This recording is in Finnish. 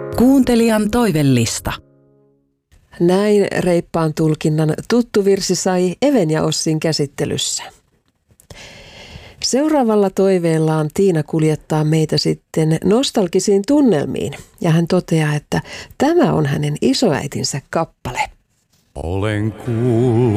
Kuuntelijan toivellista. Näin reippaan tulkinnan tuttu virsi sai Even ja Ossin käsittelyssä. Seuraavalla toiveellaan Tiina kuljettaa meitä sitten nostalgisiin tunnelmiin ja hän toteaa, että tämä on hänen isoäitinsä kappale. Olen kuullut